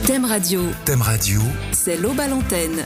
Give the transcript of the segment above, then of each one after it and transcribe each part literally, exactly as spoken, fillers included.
Thème Radio. Thème Radio. C'est l'Aube à l'antenne.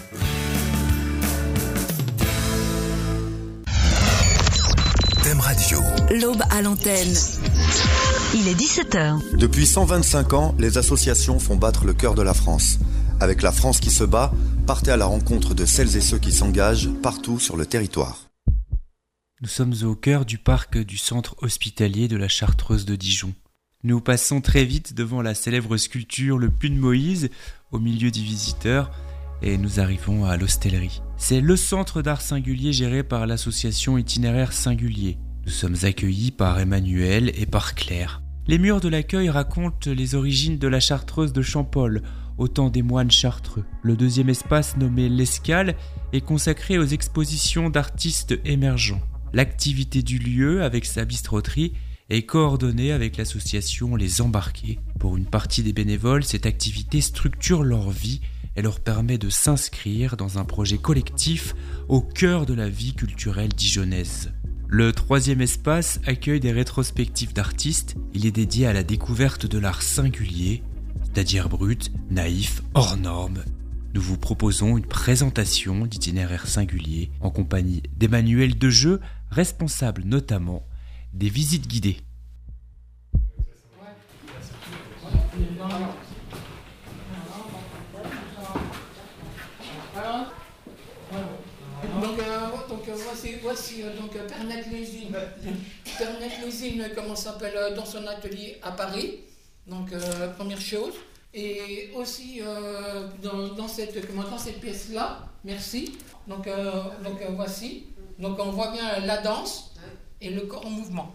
Thème Radio. L'Aube à l'antenne. Il est dix-sept heures. Depuis cent vingt-cinq ans, les associations font battre le cœur de la France. Avec La France qui se bat, partez à la rencontre de celles et ceux qui s'engagent partout sur le territoire. Nous sommes au cœur du parc du centre hospitalier de la Chartreuse de Dijon. Nous passons très vite devant la célèbre sculpture Le Puy de Moïse, au milieu des visiteurs, et nous arrivons à l'Hostellerie. C'est le centre d'art singulier géré par l'association Itinéraire Singulier. Nous sommes accueillis par Emmanuel et par Claire. Les murs de l'accueil racontent les origines de la Chartreuse de Champolles, au temps des moines chartreux. Le deuxième espace, nommé l'Escale, est consacré aux expositions d'artistes émergents. L'activité du lieu, avec sa bistroterie, est coordonnée avec l'association Les Embarqués. Pour une partie des bénévoles, cette activité structure leur vie et leur permet de s'inscrire dans un projet collectif au cœur de la vie culturelle dijonnaise. Le troisième espace accueille des rétrospectives d'artistes. Il est dédié à la découverte de l'art singulier, c'est-à-dire brut, naïf, hors norme. Nous vous proposons une présentation d'Itinéraire Singulier en compagnie d'Emmanuel Dejeu, responsable notamment des visites guidées. Donc, euh, donc euh, voici, voici euh, donc euh, Pernette-les-Unes. Pernette-les-Unes, comment ça s'appelle, euh, dans son atelier à Paris. Donc, euh, première chose. Et aussi euh, dans, dans, cette, comment, dans cette pièce-là, merci. Donc, euh, donc euh, voici. Donc, on voit bien la danse et le corps en mouvement.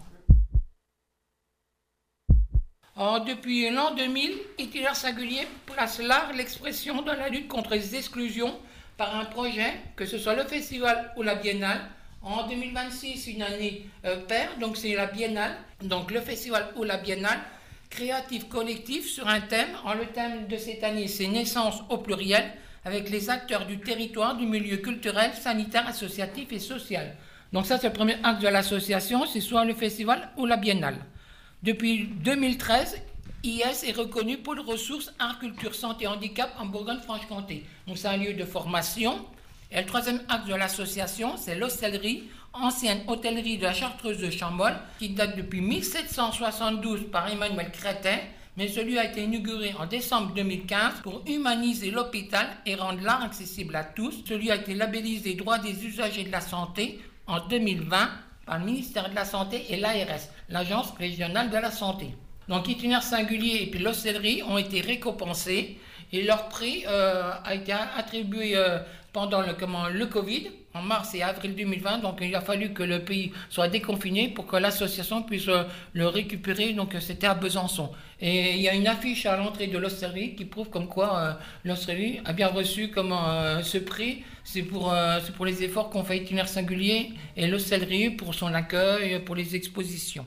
Alors, depuis l'an deux mille, Itinéraire Singulier place l'art, l'expression dans la lutte contre les exclusions par un projet, que ce soit le festival ou la biennale. En deux mille vingt-six, une année euh, paire, donc c'est la biennale, donc le festival ou la biennale, créatif collectif sur un thème. En le thème de cette année, c'est naissance au pluriel, avec les acteurs du territoire, du milieu culturel, sanitaire, associatif et social. Donc ça, c'est le premier acte de l'association, c'est soit le festival ou la biennale. Depuis deux mille treize, I S est reconnu pour les ressources art, culture, santé, handicap en Bourgogne-Franche-Comté. Donc c'est un lieu de formation. Et le troisième acte de l'association, c'est l'Hostellerie, ancienne hôtellerie de la Chartreuse de Champolles, qui date depuis mille sept cent soixante-douze par Emmanuel Crétin, mais celui a été inauguré en décembre deux mille quinze pour humaniser l'hôpital et rendre l'art accessible à tous. Celui a été labellisé droit des usagers de la santé en deux mille vingt par le ministère de la Santé et l'A R S, l'Agence régionale de la santé. Donc Itinéraire Singulier et puis l'Hostellerie ont été récompensés et leur prix euh, a été attribué euh, pendant le, comment, le Covid, en mars et avril deux mille vingt. Donc il a fallu que le pays soit déconfiné pour que l'association puisse euh, le récupérer. Donc c'était à Besançon. Et il y a une affiche à l'entrée de l'Hostellerie qui prouve comme quoi euh, l'Hostellerie a bien reçu comment, euh, ce prix. C'est pour, euh, c'est pour les efforts qu'ont fait Itinéraire Singulier et l'Hostellerie pour son accueil, pour les expositions.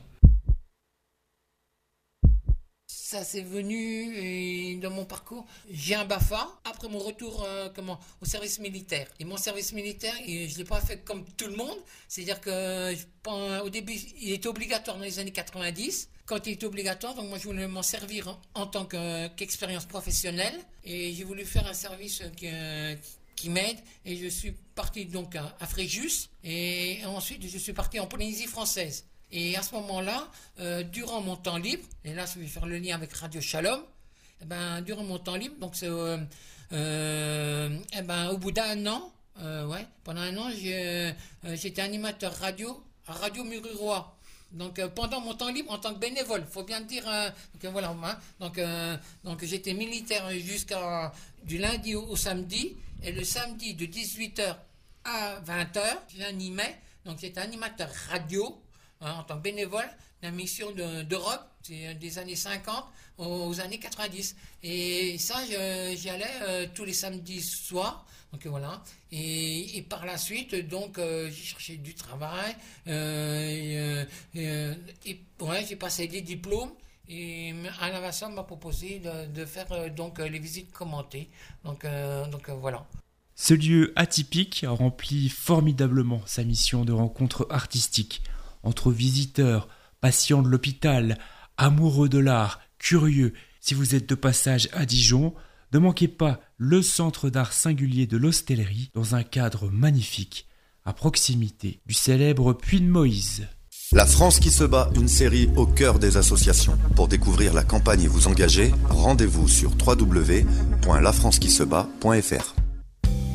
Ça c'est venu et dans mon parcours, j'ai un B A F A après mon retour euh, comment, au service militaire. Et mon service militaire, et je ne l'ai pas fait comme tout le monde, c'est-à-dire qu'au début, il était obligatoire dans les années quatre-vingt-dix. Quand il était obligatoire, donc moi je voulais m'en servir en, en tant que, qu'expérience professionnelle et j'ai voulu faire un service qui, euh, qui m'aide et je suis parti donc à, à Fréjus et ensuite je suis parti en Polynésie française. Et à ce moment-là, euh, durant mon temps libre, et là je vais faire le lien avec Radio Shalom, et ben, durant mon temps libre, donc c'est, euh, euh, et ben, au bout d'un an, euh, ouais, pendant un an, j'ai, euh, j'étais animateur radio à Radio Mururoa. Donc euh, pendant mon temps libre en tant que bénévole, faut bien le dire. Euh, donc euh, voilà, hein, donc euh, donc j'étais militaire jusqu'à du lundi au, au samedi, et le samedi de dix-huit heures à vingt heures, j'animais. Donc j'étais animateur radio. En tant que bénévole d'une mission de, d'Europe, c'est des années cinquante aux années quatre-vingt-dix. Et ça, je, j'y allais euh, tous les samedis soirs. Donc voilà. Et, et par la suite, donc, euh, j'ai cherché du travail. Euh, et, euh, et ouais, j'ai passé des diplômes. Et Alain Vincent m'a proposé de, de faire euh, donc les visites commentées. Donc, euh, donc euh, voilà. Ce lieu atypique remplit formidablement sa mission de rencontre artistique. Entre visiteurs, patients de l'hôpital, amoureux de l'art, curieux, si vous êtes de passage à Dijon, Ne manquez pas le centre d'art singulier de l'Hostellerie dans un cadre magnifique, à proximité du célèbre Puy de Moïse. La France qui se bat, une série au cœur des associations. Pour découvrir la campagne et vous engager, rendez-vous sur w w w point la france qui se bat point f r.